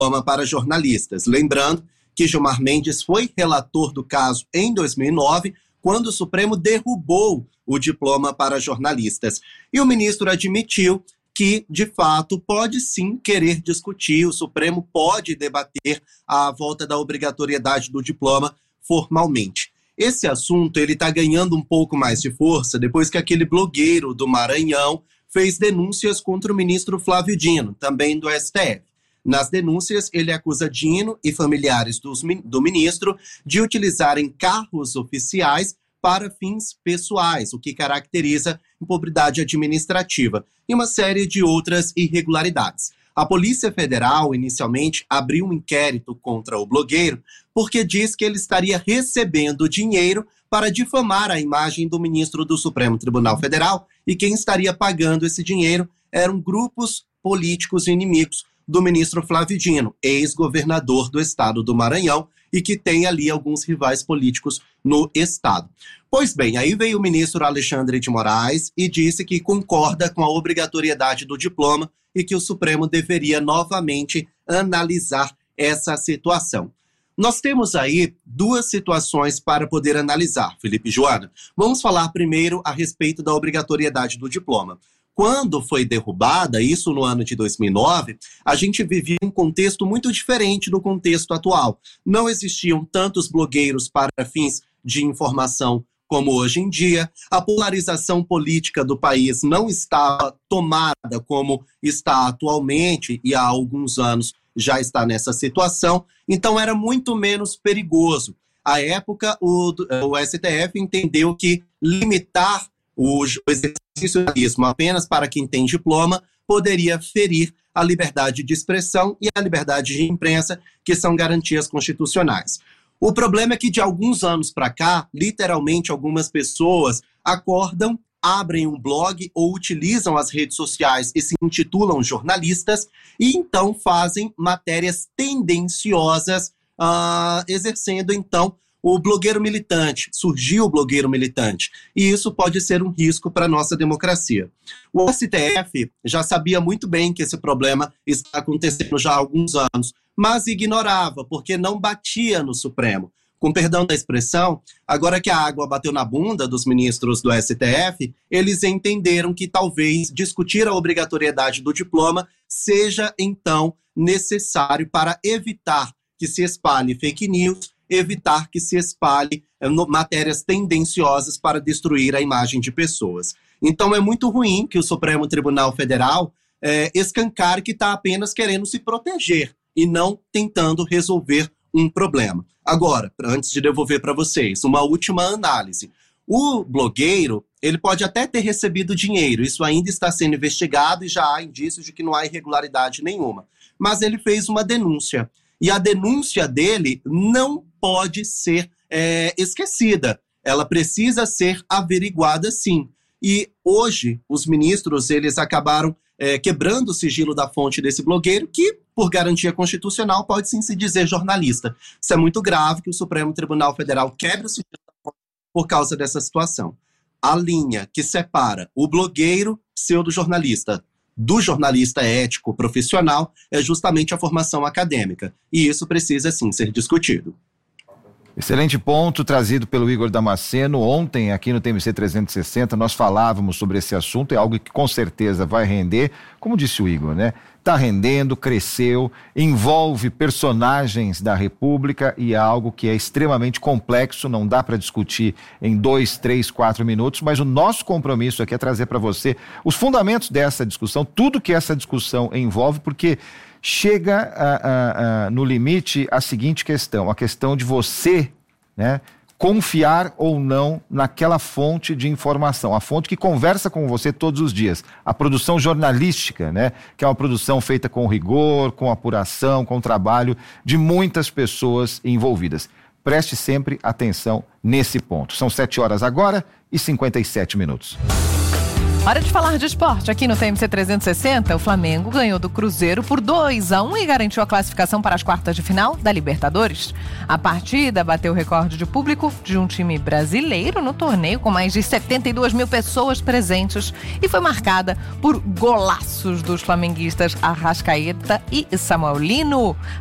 diploma para jornalistas. Lembrando que Gilmar Mendes foi relator do caso em 2009, quando o Supremo derrubou o diploma para jornalistas. E o ministro admitiu que, de fato, pode sim querer discutir, o Supremo pode debater a volta da obrigatoriedade do diploma formalmente. Esse assunto está ganhando um pouco mais de força depois que aquele blogueiro do Maranhão fez denúncias contra o ministro Flávio Dino, também do STF. Nas denúncias, ele acusa Dino e familiares do ministro de utilizarem carros oficiais para fins pessoais, o que caracteriza improbidade administrativa e uma série de outras irregularidades. A Polícia Federal, inicialmente, abriu um inquérito contra o blogueiro porque diz que ele estaria recebendo dinheiro para difamar a imagem do ministro do Supremo Tribunal Federal e quem estaria pagando esse dinheiro eram grupos políticos inimigos do ministro Flávio Dino, ex-governador do estado do Maranhão, e que tem ali alguns rivais políticos no estado. Pois bem, aí veio o ministro Alexandre de Moraes e disse que concorda com a obrigatoriedade do diploma e que o Supremo deveria novamente analisar essa situação. Nós temos aí duas situações para poder analisar, Felipe e Joana. Vamos falar primeiro a respeito da obrigatoriedade do diploma. Quando foi derrubada, isso no ano de 2009, a gente vivia um contexto muito diferente do contexto atual. Não existiam tantos blogueiros para fins de informação como hoje em dia. A polarização política do país não estava tomada como está atualmente e há alguns anos já está nessa situação. Então era muito menos perigoso. À época, o STF entendeu que limitar o exercício apenas para quem tem diploma poderia ferir a liberdade de expressão e a liberdade de imprensa, que são garantias constitucionais. O problema é que de alguns anos para cá, literalmente algumas pessoas acordam, abrem um blog ou utilizam as redes sociais e se intitulam jornalistas e então fazem matérias tendenciosas, exercendo então o blogueiro militante, surgiu o blogueiro militante, e isso pode ser um risco para a nossa democracia. O STF já sabia muito bem que esse problema está acontecendo já há alguns anos, mas ignorava, porque não batia no Supremo. Com perdão da expressão, agora que a água bateu na bunda dos ministros do STF, eles entenderam que talvez discutir a obrigatoriedade do diploma seja, então, necessário para evitar que se espalhe fake news, evitar que se espalhe matérias tendenciosas para destruir a imagem de pessoas. Então é muito ruim que o Supremo Tribunal Federal escancare que está apenas querendo se proteger e não tentando resolver um problema. Agora, antes de devolver para vocês, uma última análise. O blogueiro, ele pode até ter recebido dinheiro, isso ainda está sendo investigado e já há indícios de que não há irregularidade nenhuma. Mas ele fez uma denúncia. E a denúncia dele não pode ser esquecida. Ela precisa ser averiguada, sim. E hoje, os ministros, eles acabaram quebrando o sigilo da fonte desse blogueiro, que, por garantia constitucional, pode sim se dizer jornalista. Isso é muito grave que o Supremo Tribunal Federal quebre o sigilo da fonte por causa dessa situação. A linha que separa o blogueiro pseudo-jornalista do jornalista ético profissional é justamente a formação acadêmica. E isso precisa, sim, ser discutido. Excelente ponto trazido pelo Igor Damasceno. Ontem, aqui no TMC 360, nós falávamos sobre esse assunto, é algo que com certeza vai render, como disse o Igor, né? Está rendendo, cresceu, envolve personagens da República e é algo que é extremamente complexo, não dá para discutir em 2, 3, 4 minutos, mas o nosso compromisso aqui é trazer para você os fundamentos dessa discussão, tudo que essa discussão envolve, porque chega no limite a seguinte questão, a questão de você, né, confiar ou não naquela fonte de informação, a fonte que conversa com você todos os dias, a produção jornalística, né, que é uma produção feita com rigor, com apuração, com trabalho de muitas pessoas envolvidas. Preste sempre atenção nesse ponto. São 7 horas agora e 57 minutos. Hora de falar de esporte. Aqui no TMC 360, o Flamengo ganhou do Cruzeiro por 2-1 e garantiu a classificação para as quartas de final da Libertadores. A partida bateu o recorde de público de um time brasileiro no torneio, com mais de 72 mil pessoas presentes, e foi marcada por golaços dos flamenguistas Arrascaeta e Samuel Lino.